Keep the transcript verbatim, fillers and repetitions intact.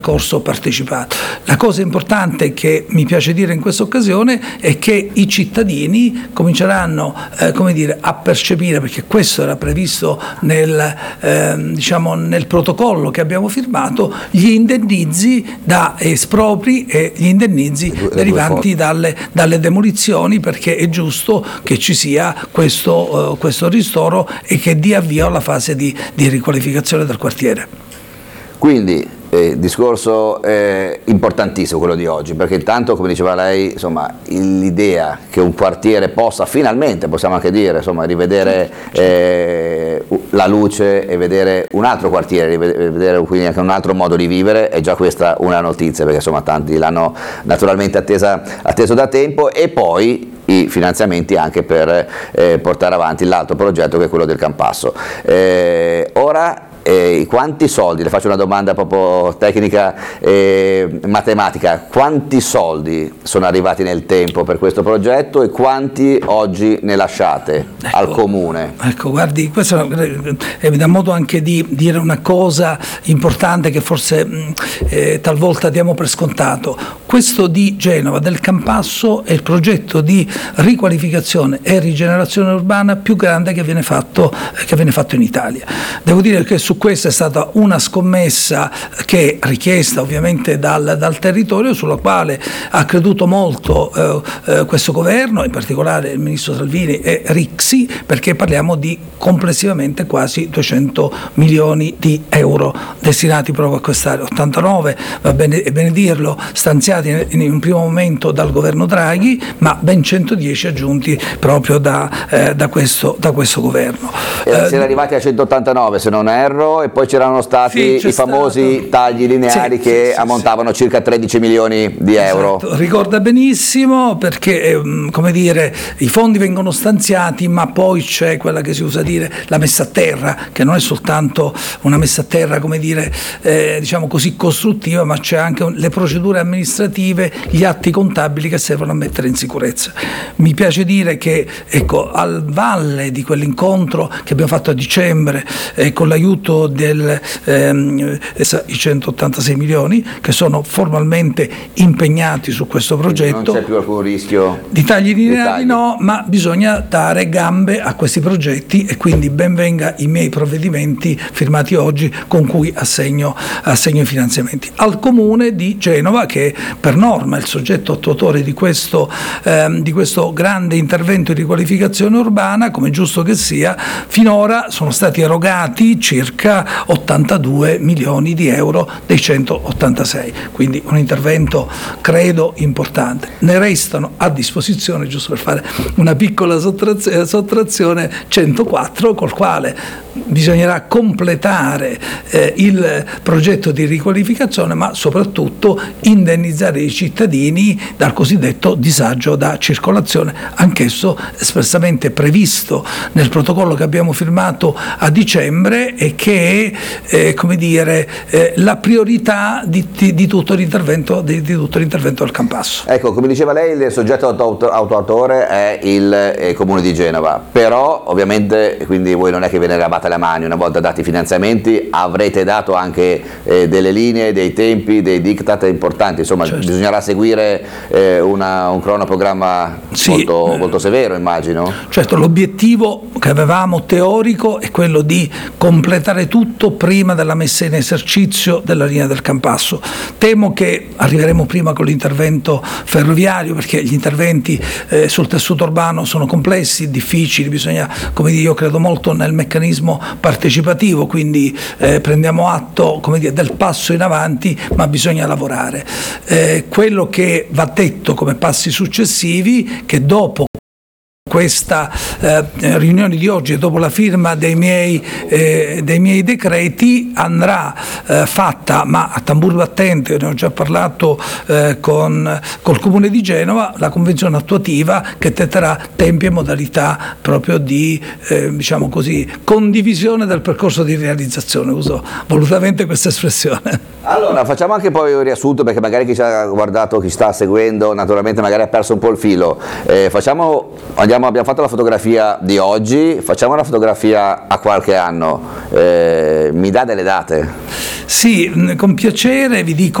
corso partecipato. La cosa importante che mi piace dire in questa occasione è che i cittadini cominceranno eh, come dire, a percepire, perché questo era previsto nel, eh, diciamo, nel protocollo che abbiamo firmato, gli indennizi da espropri e gli indennizi derivanti dalle, dalle demolizioni, perché è giusto che ci sia questo, uh, questo ristoro e che dia avvio alla fase di, di riqualificazione del quartiere. Quindi Eh, discorso eh, importantissimo quello di oggi, perché intanto, come diceva lei, insomma, l'idea che un quartiere possa finalmente, possiamo anche dire, insomma, rivedere eh, la luce e vedere un altro quartiere, rivedere quindi anche un altro modo di vivere, è già questa una notizia, perché insomma tanti l'hanno naturalmente attesa, atteso da tempo, e poi i finanziamenti anche per eh, portare avanti l'altro progetto che è quello del Campasso. Eh, ora Eh, quanti soldi, le faccio una domanda proprio tecnica e eh, matematica, quanti soldi sono arrivati nel tempo per questo progetto e quanti oggi ne lasciate ecco, al Comune? Ecco, guardi, questo eh, mi dà modo anche di dire una cosa importante che forse eh, talvolta diamo per scontato. Questo di Genova, del Campasso, è il progetto di riqualificazione e rigenerazione urbana più grande che viene fatto, eh, che viene fatto in Italia. Devo dire che su questa è stata una scommessa che è richiesta ovviamente dal, dal territorio, sulla quale ha creduto molto eh, eh, questo governo, in particolare il ministro Salvini e Rixi, perché parliamo di complessivamente quasi duecento milioni di euro destinati proprio a quest'area, ottantanove, va bene, è bene dirlo, stanziati in, in un primo momento dal governo Draghi, ma ben centodieci aggiunti proprio da, eh, da, questo, da questo governo. E eh, si era arrivati a centottantanove se non erro, e poi c'erano stati sì, i famosi stato... tagli lineari sì, che sì, ammontavano sì, circa tredici milioni di euro. Esatto. Ricorda benissimo, perché come dire, i fondi vengono stanziati, ma poi c'è quella che si usa dire la messa a terra, che non è soltanto una messa a terra, come dire, eh, diciamo così, costruttiva, ma c'è anche le procedure amministrative, gli atti contabili che servono a mettere in sicurezza. Mi piace dire che, ecco, al valle di quell'incontro che abbiamo fatto a dicembre eh, con l'aiuto del ehm, i centottantasei milioni che sono formalmente impegnati su questo progetto. Non c'è più alcun rischio di tagli lineari, no, ma bisogna dare gambe a questi progetti, e quindi ben venga i miei provvedimenti firmati oggi con cui assegno, assegno i finanziamenti al Comune di Genova, che per norma è il soggetto attuatore di questo, ehm, di questo grande intervento di riqualificazione urbana. Come giusto che sia, finora sono stati erogati circa ottantadue milioni di euro dei centottantasei, quindi un intervento credo importante. Ne restano a disposizione, giusto per fare una piccola sottrazione, centoquattro, col quale bisognerà completare eh, il progetto di riqualificazione, ma soprattutto indennizzare i cittadini dal cosiddetto disagio da circolazione, anch'esso espressamente previsto nel protocollo che abbiamo firmato a dicembre e che è eh, come dire, eh, la priorità di, di, di tutto l'intervento di, di tutto l'intervento del Campasso. Ecco, come diceva lei, il soggetto attuatore è il eh, Comune di Genova, però ovviamente quindi voi non è che ve ne lavate le mani, una volta dati i finanziamenti avrete dato anche eh, delle linee, dei tempi, dei diktat importanti, insomma certo. Bisognerà seguire eh, una, un cronoprogramma sì, molto, molto severo, immagino. Certo, l'obiettivo che avevamo teorico è quello di completare tutto prima della messa in esercizio della linea del Campasso. Temo che arriveremo prima con l'intervento ferroviario, perché gli interventi eh, sul tessuto urbano sono complessi, difficili, bisogna, come dire, io credo molto nel meccanismo partecipativo, quindi eh, prendiamo atto, come dire, del passo in avanti, ma bisogna lavorare. Eh, quello che va detto come passi successivi, che dopo questa eh, riunione di oggi e dopo la firma dei miei, eh, dei miei decreti andrà eh, fatta, ma a tamburo battente, ne ho già parlato eh, con col Comune di Genova, la convenzione attuativa che tetterà tempi e modalità proprio di eh, diciamo così, condivisione del percorso di realizzazione. Uso volutamente questa espressione. Allora facciamo anche poi un riassunto, perché magari chi ci ha guardato, chi sta seguendo, naturalmente magari ha perso un po' il filo. Eh, facciamo, andiamo, abbiamo fatto la fotografia di oggi, facciamo una fotografia a qualche anno. Eh, mi dà delle date? Sì, con piacere vi dico